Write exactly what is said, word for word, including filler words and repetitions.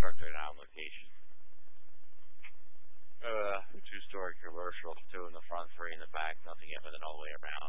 trucks are now on location. Uh, two-story commercial, two in the front, three in the back, nothing evident all the way around.